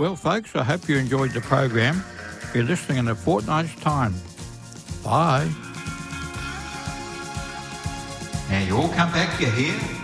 Well, folks, I hope you enjoyed the program. You're listening in a fortnight's time. Bye. Now you all come back, you hear?